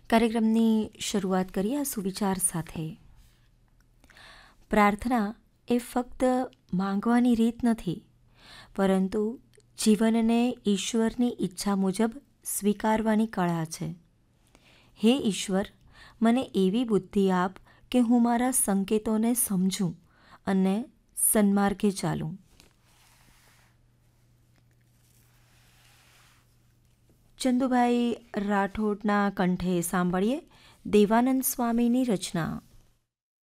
કાર્યક્રમની શરૂઆત કરીએ આ સુવિચાર સાથે. પ્રાર્થના એ ફક્ત માંગવાની રીત નથી, પરંતુ જીવનને ઈશ્વરની ઈચ્છા મુજબ સ્વીકારવાની કળા છે. હે ઈશ્વર, મને એવી બુદ્ધિ આપ કે હું મારા સંકેતોને સમજું અને સન્માર્ગે ચાલું. ચંદુભાઈ રાઠોડના કંઠે સાંભળીએ દેવાનંદ સ્વામીની રચના.